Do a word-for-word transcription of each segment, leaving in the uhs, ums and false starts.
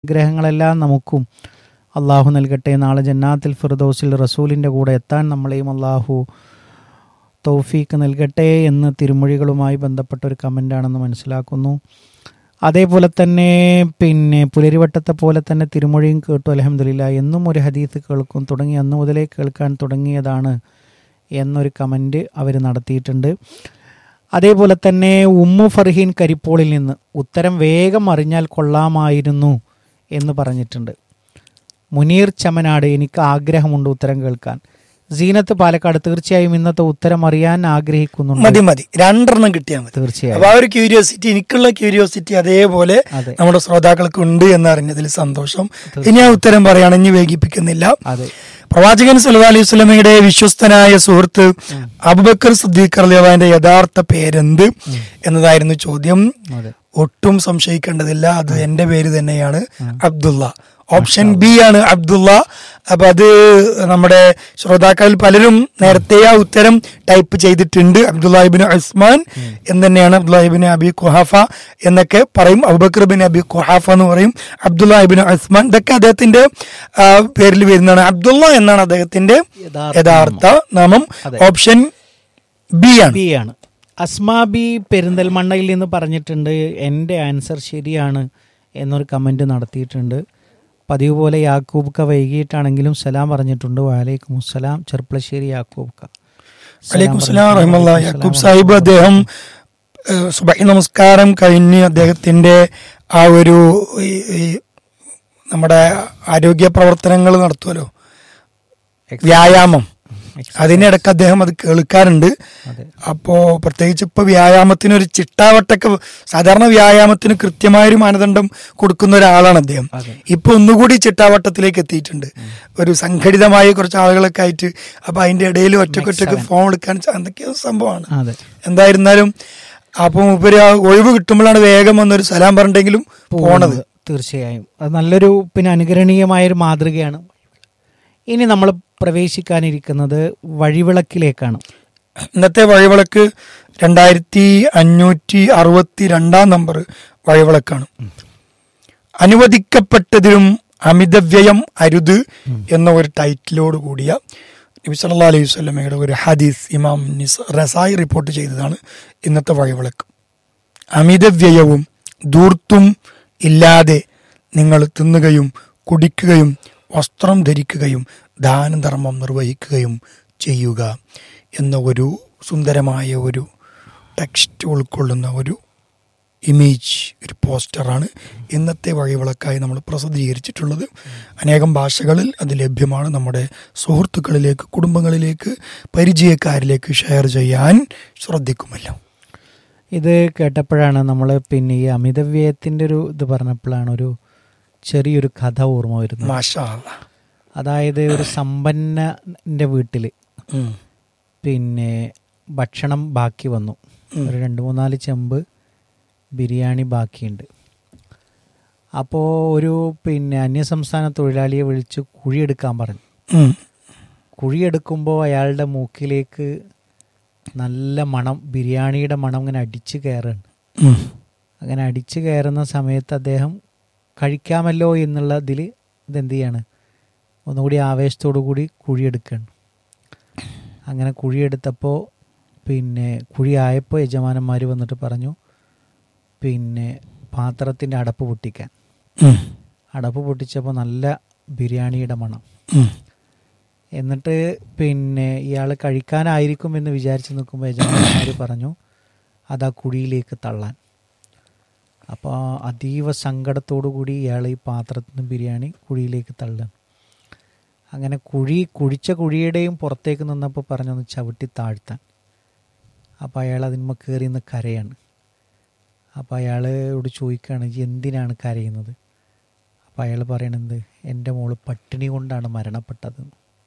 അനുഗ്രഹങ്ങളെല്ലാം നമുക്കും അള്ളാഹു നൽകട്ടെ. നാളെ ജന്നാത്തിൽ ഫിർദൗസിൽ റസൂലിൻ്റെ കൂടെ എത്താൻ നമ്മളെയും അള്ളാഹു തൗഫീക്ക് നൽകട്ടെ എന്ന് തിരുമൊഴികളുമായി ബന്ധപ്പെട്ട ഒരു കമൻ്റാണെന്ന് മനസ്സിലാക്കുന്നു. അതേപോലെ തന്നെ പിന്നെ പുലരിവട്ടത്തെ പോലെ തന്നെ തിരുമൊഴിയും കേട്ടു, അൽഹംദുലില്ലാ. എന്നും ഒരു ഹദീസ് കേൾക്കും, തുടങ്ങി അന്ന് മുതലേ കേൾക്കാൻ തുടങ്ങിയതാണ് എന്നൊരു കമൻറ്റ് അവർ നടത്തിയിട്ടുണ്ട്. അതേപോലെ തന്നെ ഉമ്മു ഫർഹീൻ കരിപ്പോളിൽ നിന്ന് ഉത്തരം വേഗം അറിഞ്ഞാൽ കൊള്ളാമായിരുന്നു എന്ന് പറഞ്ഞിട്ടുണ്ട്. മുനീർ ചമനാട്, എനിക്ക് ആഗ്രഹമുണ്ട് ഉത്തരം കേൾക്കാൻ. സീനത്ത് പാലക്കാട്, തീർച്ചയായും ഇന്നത്തെ ഉത്തരം അറിയാൻ ആഗ്രഹിക്കുന്നുണ്ട്. മതി മതി രണ്ടെണ്ണം കിട്ടിയാൽ മതി. തീർച്ചയായും ആ ഒരു ക്യൂരിയോസിറ്റി, എനിക്കുള്ള ക്യൂരിയോസിറ്റി അതേപോലെ നമ്മുടെ ശ്രോതാക്കൾക്ക് ഉണ്ട് എന്നറിഞ്ഞതിൽ സന്തോഷം. ഇനി ആ ഉത്തരം പറയാണ്, ഇനി വൈകിപ്പിക്കുന്നില്ല. അതെ, പ്രവാചകൻ സല്ലല്ലാഹു അലൈഹി വസല്ലമയുടെ വിശ്വസ്തനായ സുഹൃത്ത് അബൂബക്കർ സിദ്ദീഖ് റളിയല്ലാഹു അൻഹുവിന്റെ യഥാർത്ഥ പേരെന്ത് എന്നതായിരുന്നു ചോദ്യം. ഒട്ടും സംശയിക്കേണ്ടതില്ല, അത് എന്റെ പേര് തന്നെയാണ്, അബ്ദുള്ള. ഓപ്ഷൻ ബി ആണ് അബ്ദുള്ള. അപ്പൊ അത് നമ്മുടെ ശ്രോതാക്കളിൽ പലരും നേരത്തെ ആ ഉത്തരം ടൈപ്പ് ചെയ്തിട്ടുണ്ട്. അബ്ദുല്ലാ ഇബ്നു ഉസ്മാൻ എന്ന് തന്നെയാണ്, അബ്ദുല്ലാ ഇബ്നു അബി ഖുഹാഫ എന്നൊക്കെ പറയും, അബൂബക്കർ ബിൻ അബി ഖുഹാഫ എന്ന് പറയും, അബ്ദുല്ലാ ഇബ്നു ഉസ്മാൻ, ഇതൊക്കെ അദ്ദേഹത്തിന്റെ പേരിൽ വരുന്നതാണ്. അബ്ദുള്ള എന്നാണ് അദ്ദേഹത്തിന്റെ യഥാർത്ഥ നാമം. ഓപ്ഷൻ ബി ആണ് ബി ആണ് അസ്മാബി പെരിന്തൽമണ്ണയിൽ നിന്ന് പറഞ്ഞിട്ടുണ്ട്, എൻ്റെ ആൻസർ ശരിയാണ് എന്നൊരു കമൻറ്റ് നടത്തിയിട്ടുണ്ട്. പതിവ് പോലെ യാക്കൂബ് ക വൈകിട്ടാണെങ്കിലും സലാം പറഞ്ഞിട്ടുണ്ട്. വഅലൈക്കും അസ്സലാം, ചെർപ്പളശ്ശേരി യാക്കൂബ് ക. വഅലൈക്കും സലാം റഹ്മത്തുള്ളാഹി. യാക്കൂബ് സാഹിബ് അദ്ദേഹം സുബഹി നമസ്കാരം കഴിഞ്ഞ് അദ്ദേഹത്തിന്റെ ആ ഒരു നമ്മുടെ ആരോഗ്യ പ്രവർത്തനങ്ങൾ നടത്തുമല്ലോ, വ്യായാമം, അതിനിടക്ക് അദ്ദേഹം അത് കേൾക്കാറുണ്ട്. അപ്പോ പ്രത്യേകിച്ച് ഇപ്പൊ വ്യായാമത്തിനൊരു ചിട്ടാവട്ടൊക്കെ, സാധാരണ വ്യായാമത്തിന് കൃത്യമായൊരു മാനദണ്ഡം കൊടുക്കുന്ന ഒരാളാണ് അദ്ദേഹം. ഇപ്പൊ ഒന്നുകൂടി ചിട്ടാവട്ടത്തിലേക്ക് എത്തിയിട്ടുണ്ട്, ഒരു സംഘടിതമായ കുറച്ച് ആളുകളൊക്കെ ആയിട്ട്. അപ്പൊ അതിന്റെ ഇടയിൽ ഒറ്റക്കൊറ്റക്ക് ഫോൺ എടുക്കാൻ എന്തൊക്കെയോ സംഭവമാണ്. എന്തായിരുന്നാലും അപ്പൊ ഇവര് ഒഴിവ് കിട്ടുമ്പോഴാണ് വേഗം വന്നൊരു സലാം പറഞ്ഞെങ്കിലും പോണത്. തീർച്ചയായും അത് നല്ലൊരു പിന്നെ അനുകരണീയമായൊരു മാതൃകയാണ്. ഇനി നമ്മൾ പ്രവേശിക്കാനിരിക്കുന്നത് വഴിവിളക്കിലേക്കാണ്. ഇന്നത്തെ വഴിവിളക്ക് രണ്ടായിരത്തി അഞ്ഞൂറ്റി അറുപത്തി രണ്ടാം നമ്പർ വഴിവിളക്കാണ്. അനുവദിക്കപ്പെട്ടതിലും അമിതവ്യയം അരുത് എന്ന ഒരു ടൈറ്റിലോട് കൂടിയ നബി സല്ലല്ലാഹു അലൈഹി വസല്ലമയുടെ ഒരു ഹദീസ് ഇമാം റസായി റിപ്പോർട്ട് ചെയ്തതാണ് ഇന്നത്തെ വഴിവിളക്ക്. അമിതവ്യയവും ധൂർത്തും ഇല്ലാതെ നിങ്ങൾ തിന്നുകയും കുടിക്കുകയും വസ്ത്രം ധരിക്കുകയും ദാനധർമ്മം നിർവഹിക്കുകയും ചെയ്യുക എന്ന ഒരു സുന്ദരമായ ഒരു ടെക്സ്റ്റ് ഉൾക്കൊള്ളുന്ന ഒരു ഇമേജ്, ഒരു പോസ്റ്ററാണ് ഇന്നത്തെ വഴിവിളക്കായി നമ്മൾ പ്രസിദ്ധീകരിച്ചിട്ടുള്ളത്. അനേകം ഭാഷകളിൽ അത് ലഭ്യമാണ്. നമ്മുടെ സുഹൃത്തുക്കളിലേക്ക്, കുടുംബങ്ങളിലേക്ക്, പരിചയക്കാരിലേക്ക് ഷെയർ ചെയ്യാൻ ശ്രദ്ധിക്കുമല്ലോ. ഇത് കേട്ടപ്പോഴാണ് നമ്മൾ പിന്നെ ഈ അമിതവ്യയത്തിൻ്റെ ഒരു ഇത് പറഞ്ഞപ്പോഴാണ് ഒരു ചെറിയൊരു കഥ ഓർമ്മ വരുന്നത്. മാഷാ അല്ലാ. അതായത് ഒരു സമ്പന്നൻ്റെ വീട്ടിൽ പിന്നെ ഭക്ഷണം ബാക്കി വന്നു, ഒരു രണ്ട് മൂന്നാല് ചെമ്പ് ബിരിയാണി ബാക്കിയുണ്ട്. അപ്പോൾ ഒരു പിന്നെ അന്യസംസ്ഥാന തൊഴിലാളിയെ വിളിച്ച് കുഴിയെടുക്കാൻ പറഞ്ഞു. കുഴിയെടുക്കുമ്പോൾ അയാളുടെ മൂക്കിലേക്ക് നല്ല മണം, ബിരിയാണിയുടെ മണം ഇങ്ങനെ അടിച്ച് കയറുകയാണ്. അങ്ങനെ അടിച്ച് കയറുന്ന സമയത്ത് അദ്ദേഹം കഴിക്കാമല്ലോ എന്നുള്ള ഇതിൽ ഇതെന്ത് ചെയ്യാണ്, ഒന്നുകൂടി ആവേശത്തോടു കൂടി കുഴിയെടുക്കുകയാണ്. അങ്ങനെ കുഴിയെടുത്തപ്പോൾ പിന്നെ കുഴിയായപ്പോൾ യജമാനന്മാർ വന്നിട്ട് പറഞ്ഞു പിന്നെ പാത്രത്തിൻ്റെ അടപ്പ് പൊട്ടിക്കാൻ. അടപ്പ് പൊട്ടിച്ചപ്പോൾ നല്ല ബിരിയാണിയുടെ മണം. എന്നിട്ട് പിന്നെ ഇയാൾ കഴിക്കാനായിരിക്കും എന്ന് വിചാരിച്ച് നിൽക്കുമ്പോൾ യജമാനന്മാർ പറഞ്ഞു അതാ കുഴിയിലേക്ക് തള്ളാൻ. അപ്പോൾ അതീവ സങ്കടത്തോടു കൂടി ഇയാൾ ഈ പാത്രത്തിൽ നിന്ന് ബിരിയാണി കുഴിയിലേക്ക് തള്ളുകയാണ്. അങ്ങനെ കുഴി കുഴിച്ച കുഴിയുടെയും പുറത്തേക്ക് നിന്നപ്പോൾ പറഞ്ഞൊന്ന് ചവിട്ടി താഴ്ത്താൻ. അപ്പോൾ അയാൾ അതിന്മേൽ കയറി നിന്ന് കരയാണ്. അപ്പോൾ അയാളോട് ചോദിക്കുകയാണ് എന്തിനാണ് കരയുന്നത്? അപ്പോൾ അയാൾ പറയണത് എൻ്റെ മോള് പട്ടിണി കൊണ്ടാണ് മരണപ്പെട്ടത്.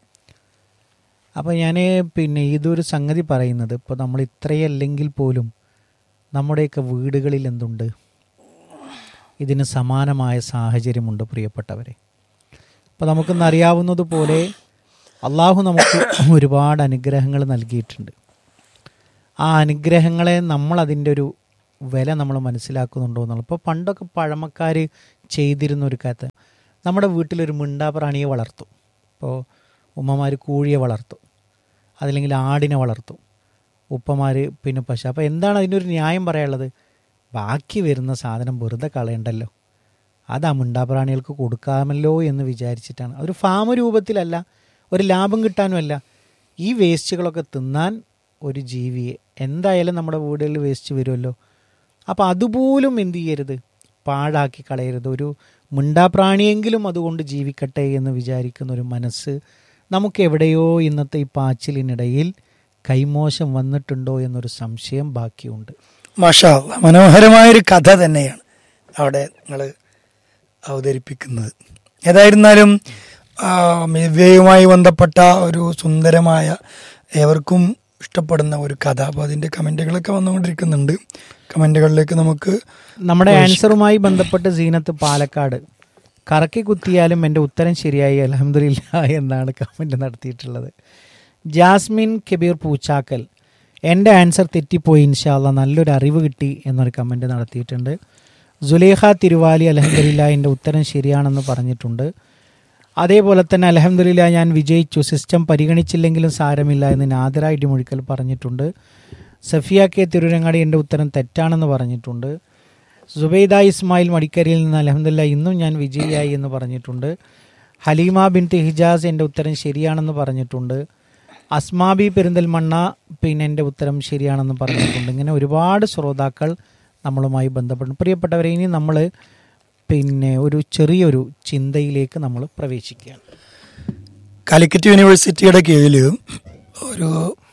അപ്പോൾ ഞാൻ പിന്നെ ഇതൊരു സംഗതി പറയുന്നത്, ഇപ്പോൾ നമ്മൾ ഇത്രയല്ലെങ്കിൽ പോലും നമ്മുടെയൊക്കെ വീടുകളിൽ എന്തുണ്ട്, ഇതിന് സമാനമായ സാഹചര്യമുണ്ട് പ്രിയപ്പെട്ടവരെ. അപ്പോൾ നമുക്കിന്നറിയാവുന്നതുപോലെ അള്ളാഹു നമുക്ക് ഒരുപാട് അനുഗ്രഹങ്ങൾ നൽകിയിട്ടുണ്ട്. ആ അനുഗ്രഹങ്ങളെ നമ്മൾ അതിൻ്റെ ഒരു വില നമ്മൾ മനസ്സിലാക്കുന്നുണ്ടോ എന്നുള്ളത്. ഇപ്പോൾ പണ്ടൊക്കെ പഴമക്കാർ ചെയ്തിരുന്ന ഒരു കഥ. നമ്മുടെ വീട്ടിലൊരു മിണ്ടാപ്രാണിയെ വളർത്തും. ഇപ്പോൾ ഉമ്മമാർ കോഴിയെ വളർത്തും, അതല്ലെങ്കിൽ ആടിനെ വളർത്തും, ഉപ്പമാർ പിന്നെ പശു. അപ്പോൾ എന്താണ് അതിനൊരു ന്യായം പറയാനുള്ളത്? ബാക്കി വരുന്ന സാധനം വെറുതെ കളയണ്ടല്ലോ, അത് ആ മിണ്ടാപ്രാണികൾക്ക് കൊടുക്കാമല്ലോ എന്ന് വിചാരിച്ചിട്ടാണ്. അതൊരു ഫാം രൂപത്തിലല്ല, ഒരു ലാഭം കിട്ടാനുമല്ല. ഈ വേസ്റ്റുകളൊക്കെ തിന്നാൻ ഒരു ജീവിയെ എന്തായാലും നമ്മുടെ വീടുകളിൽ വേസ്റ്റ് വരുമല്ലോ. അപ്പോൾ അതുപോലും എന്തു ചെയ്യരുത്, പാഴാക്കി കളയരുത്. ഒരു മിണ്ടാപ്രാണിയെങ്കിലും അതുകൊണ്ട് ജീവിക്കട്ടെ എന്ന് വിചാരിക്കുന്ന ഒരു മനസ്സ് നമുക്ക് എവിടെയോ ഇന്നത്തെ ഈ പാച്ചിലിനിടയിൽ കൈമോശം വന്നിട്ടുണ്ടോ എന്നൊരു സംശയം ബാക്കിയുണ്ട്. മാഷാ അല്ലാ, മനോഹരമായൊരു കഥ തന്നെയാണ് അവിടെ നിങ്ങൾ അവതരിപ്പിക്കുന്നത്. ഏതായിരുന്നാലും മിവ്യയുമായി ബന്ധപ്പെട്ട ഒരു സുന്ദരമായ, ഏവർക്കും ഇഷ്ടപ്പെടുന്ന ഒരു കഥ. അപ്പോൾ അതിൻ്റെ കമൻറ്റുകളൊക്കെ വന്നുകൊണ്ടിരിക്കുന്നുണ്ട്. കമൻറ്റുകളിലേക്ക് നമുക്ക് നമ്മുടെ ആൻസറുമായി ബന്ധപ്പെട്ട് സീനത്ത് പാലക്കാട്, കറക്കി കുത്തിയാലും എൻ്റെ ഉത്തരം ശരിയായി അൽഹംദുലില്ലാ എന്നാണ് കമൻറ്റ് നടത്തിയിട്ടുള്ളത്. ജാസ്മിൻ കബീർ പൂച്ചാക്കൽ, എൻ്റെ ആൻസർ തെറ്റിപ്പോയി, ഇൻഷാ അല്ലാ നല്ലൊരു അറിവ് കിട്ടി എന്നൊരു കമൻറ്റ് നടത്തിയിട്ടുണ്ട്. സുലേഖ തിരുവാലി, അൽഹംദുലില്ലാ എൻ്റെ ഉത്തരം ശരിയാണെന്ന് പറഞ്ഞിട്ടുണ്ട്. അതേപോലെ തന്നെ അൽഹംദുലില്ലാ ഞാൻ വിജയിച്ചു, സിസ്റ്റം പരിഗണിച്ചില്ലെങ്കിലും സാരമില്ല എന്ന് നാദിറ ഇടിമുഴിക്കൽ പറഞ്ഞിട്ടുണ്ട്. സഫിയ കെ തിരുരങ്ങാടി എൻ്റെ ഉത്തരം തെറ്റാണെന്ന് പറഞ്ഞിട്ടുണ്ട്. സുബൈദ ഇസ്മായിൽ മടിക്കരയിൽ നിന്ന് അൽഹംദുലില്ലാ ഇന്നും ഞാൻ വിജയിയായി എന്ന് പറഞ്ഞിട്ടുണ്ട്. ഹലീമ ബിൻത്ത് ഹിജാസ് എൻ്റെ ഉത്തരം ശരിയാണെന്ന് പറഞ്ഞിട്ടുണ്ട്. അസ്മാബി പെരിന്തൽമണ്ണ പിന്നെ എൻ്റെ ഉത്തരം ശരിയാണെന്ന് പറഞ്ഞിട്ടുണ്ട്. ഇങ്ങനെ ഒരുപാട് ശ്രോതാക്കൾ നമ്മളുമായി ബന്ധപ്പെട്ടു. പ്രിയപ്പെട്ടവരെ, ഇനി നമ്മൾ പിന്നെ ഒരു ചെറിയൊരു ചിന്തയിലേക്ക് നമ്മൾ പ്രവേശിക്കുകയാണ്. കാലിക്കറ്റ് യൂണിവേഴ്സിറ്റിയുടെ കീഴിൽ ഒരു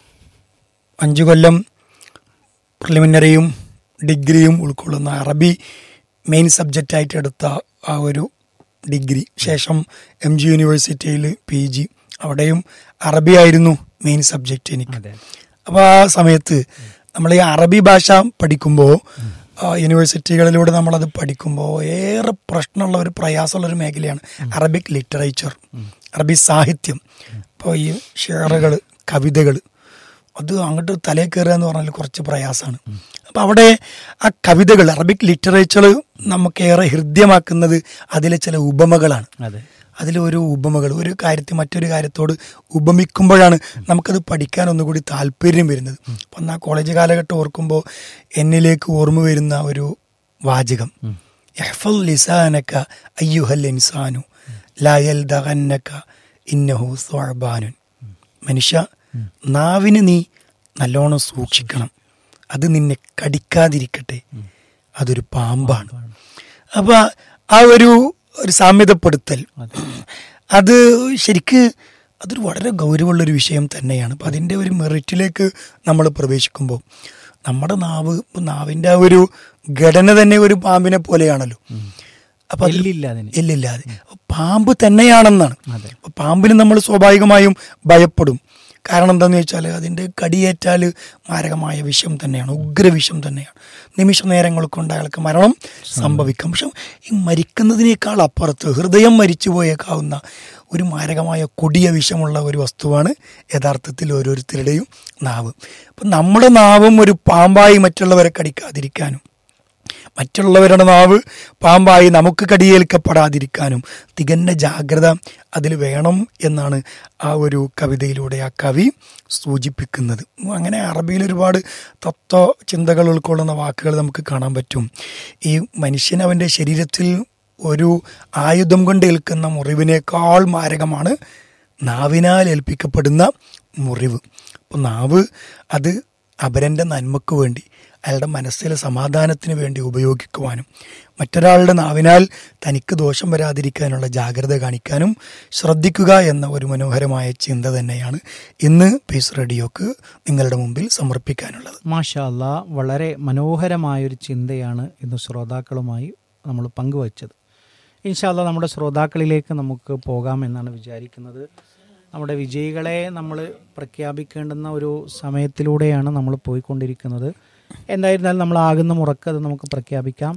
അഞ്ചു കൊല്ലം പ്രിലിമിനറിയും ഡിഗ്രിയും ഉൾക്കൊള്ളുന്ന അറബി മെയിൻ സബ്ജക്റ്റായിട്ട് എടുത്ത ആ ഒരു ഡിഗ്രി, ശേഷം എം ജി യൂണിവേഴ്സിറ്റിയിൽ പി ജി, അവിടെയും അറബി ആയിരുന്നു മെയിൻ സബ്ജക്റ്റ് എനിക്ക്. അപ്പോൾ ആ സമയത്ത് നമ്മൾ ഈ അറബി ഭാഷ പഠിക്കുമ്പോൾ, യൂണിവേഴ്സിറ്റികളിലൂടെ നമ്മളത് പഠിക്കുമ്പോൾ ഏറെ പ്രശ്നമുള്ള ഒരു പ്രയാസമുള്ളൊരു മേഖലയാണ് അറബിക് ലിറ്ററേച്ചർ, അറബി സാഹിത്യം. ഇപ്പോൾ ഈ ഷെയറുകൾ, കവിതകൾ, അത് അങ്ങോട്ട് തലേ കയറുക എന്ന് പറഞ്ഞാൽ കുറച്ച് പ്രയാസമാണ്. അപ്പം അവിടെ ആ കവിതകൾ, അറബിക് ലിറ്ററേച്ചർ നമുക്കേറെ ഹൃദ്യമാക്കുന്നത് അതിലെ ചില ഉപമകളാണ്. അതിലൊരു ഉപമകൾ, ഒരു കാര്യത്തെ മറ്റൊരു കാര്യത്തോട് ഉപമിക്കുമ്പോഴാണ് നമുക്കത് പഠിക്കാൻ ഒന്നുകൂടി താല്പര്യം വരുന്നത്. അപ്പം ആ കോളേജ് കാലഘട്ടം ഓർക്കുമ്പോൾ എന്നിലേക്ക് ഓർമ്മ വരുന്ന ഒരു വാചകം, ഇഹ്ഫൽ ലിസാനക അയ്യുഹൽ ഇൻസാനു ലാ യൽദഗന്നക ഇന്നഹു സുഅബാനുൻ. മനുഷ്യ, നാവിന് നീ നല്ലോണം സൂക്ഷിക്കണം, അത് നിന്നെ കടിക്കാതിരിക്കട്ടെ, അതൊരു പാമ്പാണ്. അപ്പൊ ആ ഒരു ഒരു സാമ്യതപ്പെടുത്തൽ, അത് ശരിക്ക് അതൊരു വളരെ ഗൗരവമുള്ളൊരു വിഷയം തന്നെയാണ്. അപ്പം അതിൻ്റെ ഒരു മെറിറ്റിലേക്ക് നമ്മൾ പ്രവേശിക്കുമ്പോൾ നമ്മുടെ നാവ്, ഇപ്പം നാവിൻ്റെ ആ ഒരു ഘടന തന്നെ ഒരു പാമ്പിനെ പോലെയാണല്ലോ. അപ്പം എല്ലില്ലാതെ പാമ്പ് തന്നെയാണെന്നാണ്. അപ്പം പാമ്പിന് നമ്മൾ സ്വാഭാവികമായും ഭയപ്പെടും. കാരണം എന്താണെന്ന് വെച്ചാൽ അതിൻ്റെ കടിയേറ്റാൽ മാരകമായ വിഷം തന്നെയാണ്, ഉഗ്രവിഷം തന്നെയാണ്. നിമിഷ നേരങ്ങൾ കൊണ്ട് അയാൾക്ക് മരണം സംഭവിക്കാം. പക്ഷെ ഈ മരിക്കുന്നതിനേക്കാൾ അപ്പുറത്ത് ഹൃദയം മരിച്ചു പോയേക്കാവുന്ന ഒരു മാരകമായ കൊടിയ വിഷമുള്ള ഒരു വസ്തുവാണ് യഥാർത്ഥത്തിൽ ഓരോരുത്തരുടെയും നാവ്. അപ്പം നമ്മുടെ നാവും ഒരു പാമ്പായി മറ്റുള്ളവരെ കടിക്കാതിരിക്കാനും, മറ്റുള്ളവരുടെ നാവ് പാമ്പായി നമുക്ക് കടിയേൽക്കപ്പെടാതിരിക്കാനും തികഞ്ഞ ജാഗ്രത അതിൽ വേണം എന്നാണ് ആ ഒരു കവിതയിലൂടെ ആ കവി സൂചിപ്പിക്കുന്നത്. അങ്ങനെ അറബിയിൽ ഒരുപാട് തത്വ ചിന്തകൾ ഉൾക്കൊള്ളുന്ന വാക്കുകൾ നമുക്ക് കാണാൻ പറ്റും. ഈ മനുഷ്യൻ അവൻ്റെ ശരീരത്തിൽ ഒരു ആയുധം കൊണ്ട് ഏൽക്കുന്ന മുറിവിനേക്കാൾ മാരകമാണ് നാവിനാൽ ഏൽപ്പിക്കപ്പെടുന്ന മുറിവ്. അപ്പോൾ നാവ് അത് അപരൻ്റെ നന്മയ്ക്ക് വേണ്ടി, അയാളുടെ മനസ്സിലെ സമാധാനത്തിന് വേണ്ടി ഉപയോഗിക്കുവാനും മറ്റൊരാളുടെ നാവിനാൽ തനിക്ക് ദോഷം വരാതിരിക്കാനുള്ള ജാഗ്രത കാണിക്കാനും ശ്രദ്ധിക്കുക എന്ന ഒരു മനോഹരമായ ചിന്ത തന്നെയാണ് ഇന്ന് പീസ് റേഡിയോക്ക് നിങ്ങളുടെ മുമ്പിൽ സമർപ്പിക്കാനുള്ളത്. മാഷാ അല്ലാ, വളരെ മനോഹരമായൊരു ചിന്തയാണ് ഇന്ന് ശ്രോതാക്കളുമായി നമ്മൾ പങ്കുവച്ചത്. ഇൻഷാ അല്ലാ നമ്മുടെ ശ്രോതാക്കളിലേക്ക് നമുക്ക് പോകാമെന്നാണ് വിചാരിക്കുന്നത്. നമ്മുടെ വിജയികളെ നമ്മൾ പ്രഖ്യാപിക്കേണ്ടുന്ന ഒരു സമയത്തിലൂടെയാണ് നമ്മൾ പോയിക്കൊണ്ടിരിക്കുന്നത്. എന്തായിരുന്നാലും നമ്മൾ ആകുന്ന മുറക്ക് അത് നമുക്ക് പ്രഖ്യാപിക്കാം.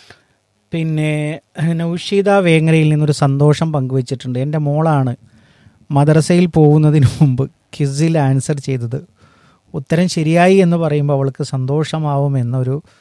പിന്നെ നൗഷീദ വേങ്ങരയിൽ നിന്നൊരു സന്തോഷം പങ്കുവച്ചിട്ടുണ്ട്. എൻ്റെ മോളാണ് മദ്രസയിൽ പോകുന്നതിന് മുമ്പ് ക്വിസിൽ ആൻസർ ചെയ്തത്. ഉത്തരം ശരിയായി എന്ന് പറയുമ്പോൾ അവൾക്ക് സന്തോഷമാവും എന്നൊരു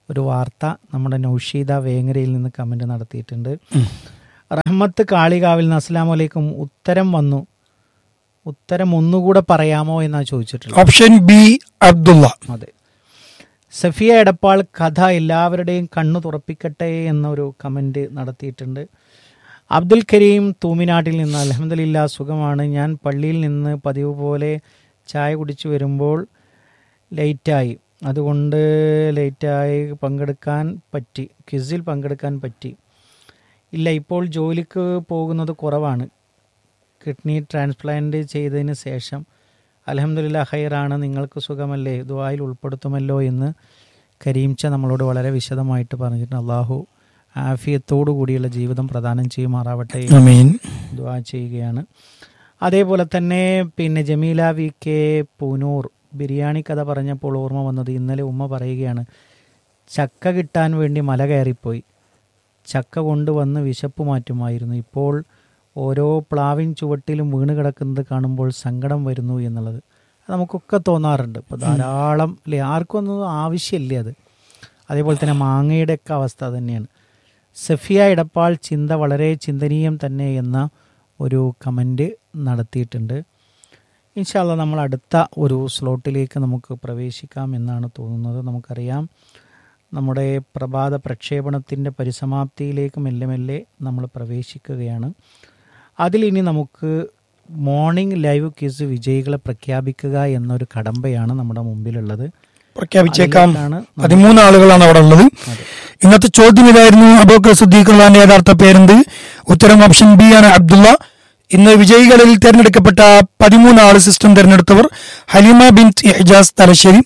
ഒരു വാർത്ത നമ്മുടെ നൗഷീദ വേങ്ങരയിൽ നിന്ന് കമൻറ്റ് നടത്തിയിട്ടുണ്ട്. റഹ്മത്ത് കാളികാവിൽ നിന്ന് അസ്സലാമു അലൈക്കും, ഉത്തരം വന്നു, ഉത്തരം ഒന്നുകൂടെ പറയാമോ എന്നാണ് ചോദിച്ചിട്ടുള്ളത്. Option B Abdulla. അതെ. സഫിയ എടപ്പാൾ കഥ എല്ലാവരുടെയും കണ്ണു തുറപ്പിക്കട്ടെ എന്നൊരു കമൻറ്റ് നടത്തിയിട്ടുണ്ട്. അബ്ദുൽ കരീം തൂമിനാട്ടിൽ നിന്ന് അൽഹംദുലില്ലാ സുഖമാണ്, ഞാൻ പള്ളിയിൽ നിന്ന് പതിവ് പോലെ ചായ കുടിച്ചു വരുമ്പോൾ ലേറ്റായി, അതുകൊണ്ട് ലേറ്റായി പങ്കെടുക്കാൻ പറ്റി ക്വിസിൽ പങ്കെടുക്കാൻ പറ്റി ഇല്ല. ഇപ്പോൾ ജോലിക്ക് പോകുന്നത് കുറവാണ്. കിഡ്നി ട്രാൻസ്പ്ലാന്റ് ചെയ്തതിന് ശേഷം അൽഹംദുലില്ലാ ഖൈറാണ്, നിങ്ങൾക്ക് സുഖമല്ലേ, ദുആയിൽ ഉൾപ്പെടുത്തുമല്ലോ എന്ന് കരീംച്ച നമ്മളോട് വളരെ വിശദമായിട്ട് പറഞ്ഞിട്ടുണ്ട്. അള്ളാഹു ആഫിയത്തോടു കൂടിയുള്ള ജീവിതം പ്രദാനം ചെയ്യുമാറാവട്ടെ ദുആ ചെയ്യുകയാണ്. അതേപോലെ തന്നെ പിന്നെ ജമീല വി കെ പൂനൂർ ബിരിയാണി കഥ പറഞ്ഞപ്പോൾ ഓർമ്മ വന്നത്, ഇന്നലെ ഉമ്മ പറയുകയാണ്, ചക്ക കിട്ടാൻ വേണ്ടി മല കയറിപ്പോയി, ചക്ക കൊണ്ടുവന്ന് വിശപ്പ് മാറ്റുമായിരുന്നു, ഇപ്പോൾ ഓരോ പ്ലാവിൻ ചുവട്ടിലും വീണ് കിടക്കുന്നത് കാണുമ്പോൾ സങ്കടം വരുന്നു എന്നുള്ളത് നമുക്കൊക്കെ തോന്നാറുണ്ട്. ഇപ്പോൾ ധാരാളം അല്ലേ, ആർക്കൊന്നും ആവശ്യമില്ല അത്. അതേപോലെ തന്നെ മാങ്ങയുടെയൊക്കെ അവസ്ഥ തന്നെയാണ്. സഫിയ ഇടപ്പാൾ ചിന്ത വളരെ ചിന്തനീയം തന്നെ എന്ന ഒരു കമൻറ്റ് നടത്തിയിട്ടുണ്ട്. ഇൻഷാ അല്ലാഹ് നമ്മൾ അടുത്ത ഒരു സ്ലോട്ടിലേക്ക് നമുക്ക് പ്രവേശിക്കാം എന്നാണ് തോന്നുന്നത്. നമുക്കറിയാം നമ്മുടെ പ്രഭാത പ്രക്ഷേപണത്തിൻ്റെ പരിസമാപ്തിയിലേക്ക് മെല്ലെ മെല്ലെ നമ്മൾ പ്രവേശിക്കുകയാണ്. അതിലിനി നമുക്ക് മോർണിംഗ് ലൈവ് ക്വിസ് വിജയികളെ പ്രഖ്യാപിക്കുക എന്നൊരു കടമ്പയാണ് നമ്മുടെ മുമ്പിലുള്ളത്. പ്രഖ്യാപിച്ചേക്കാം. പതിമൂന്ന് ആളുകളാണ് അവിടെ ഉള്ളത്. ഇന്നത്തെ ചോദ്യം ഇതായിരുന്നു, അബൂബക്കർ സിദ്ദീഖ് റളിയല്ലാഹുവിന്റെ യഥാർത്ഥ പേരെന്ത്? ഉത്തരം ഓപ്ഷൻ ബി ആണ്, അബ്ദുള്ള. ഇന്ന് വിജയികളിൽ തിരഞ്ഞെടുക്കപ്പെട്ട പതിമൂന്ന് ആള് system തിരഞ്ഞെടുത്തവർ Haleema ബിൻത്ത് Ihjas Thalassery,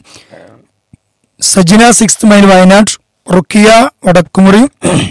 Sajina six mile Wayanad, ruqyah Vadakkumuri,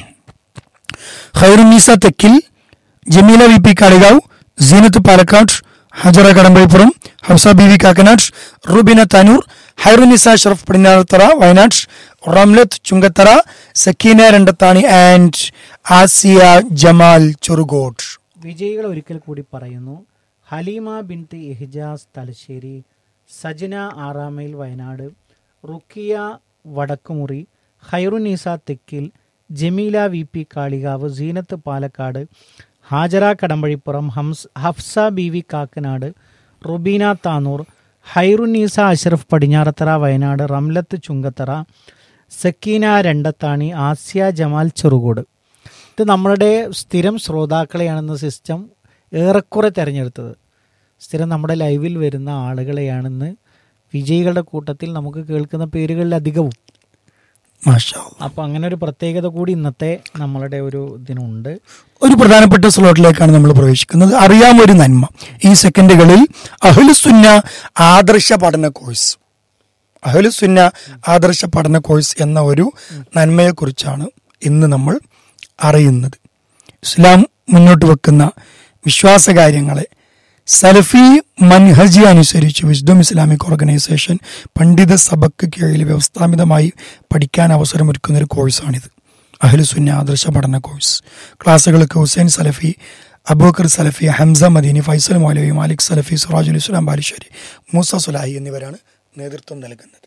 Khairunnisa Thekkil, Jameela V P Kalikavu, Zeenath Palakkad, ഹജറ Kadampazhipuram, Hafsa B V Kakkanad, Rubina Tanur, Hairunisa Sharaf Padinjarathara Wayanad, Ramlath Chungathara, Sakeena Randathani and Asiya Jamal Cherukode. വിജയികൾ ഒരിക്കൽ കൂടി പറയുന്നു: ഹലീമ ബിൻത്ത് ഇഹ്ജാസ് തലശ്ശേരി, സജന ആറാമൈൽ വയനാട്, റുക്കിയ വടക്കുമുറി, ഖൈറുന്നീസ തെക്കിൽ, Jameela V P Kalikavu, Zeenath Palakkad, Hajara Kadampazhipuram, ഹംസ് Hafsa B V Kakkanad, Rubina Tanur, Hairunnisa Ashraf Padinjarathara Wayanad, Ramlath Chungathara, Sakeena Randathani, Asiya Jamal Cherukode. ഇത് നമ്മളുടെ സ്ഥിരം ശ്രോതാക്കളെയാണെന്ന് സിസ്റ്റം ഏറെക്കുറെ തിരഞ്ഞെടുത്തത്. സ്ഥിരം നമ്മുടെ ലൈവിൽ വരുന്ന ആളുകളെയാണെന്ന് വിജയികളുടെ കൂട്ടത്തിൽ നമുക്ക് കേൾക്കുന്ന പേരുകളിൽ അധികവും. അപ്പൊ അങ്ങനെ ഒരു പ്രത്യേകത കൂടി ഇന്നത്തെ നമ്മളുടെ ഒരു ഇതിനുണ്ട്. ഒരു പ്രധാനപ്പെട്ട സ്ലോട്ടിലേക്കാണ് നമ്മൾ പ്രവേശിക്കുന്നത്. അറിയാമൊരു നന്മ. ഈ സെക്കൻഡുകളിൽ അഹ്ലുസുന്ന ആദർശ പഠന കോഴ്സ് അഹ്ലുസുന്ന ആദർശ പഠന കോഴ്സ് എന്ന ഒരു നന്മയെക്കുറിച്ചാണ് ഇന്ന് നമ്മൾ അറിയുന്നത്. ഇസ്ലാം മുന്നോട്ട് വെക്കുന്ന വിശ്വാസകാര്യങ്ങളെ സലഫി മൻഹജി അനുസരിച്ച് വിസ്ഡം ഇസ്ലാമിക് ഓർഗനൈസേഷൻ പണ്ഡിത സഭയ്ക്ക് കീഴിൽ വ്യവസ്ഥാപിതമായി പഠിക്കാൻ അവസരമൊരുക്കുന്ന ഒരു കോഴ്സാണിത്, അഹ്ലുസുന്ന ആദർശ പഠന കോഴ്സ്. ക്ലാസ്സുകൾക്ക് ഹുസൈൻ സലഫി, അബൂബക്കർ സലഫി, ഹംസ മദീനി, ഫൈസൽ മൗലവി, മാലിക് സലഫി, സിറാജുൽ ഇസ്ലാം ബാലുശ്ശേരി, മൂസ സുലാഹി എന്നിവരാണ് നേതൃത്വം നൽകുന്നത്.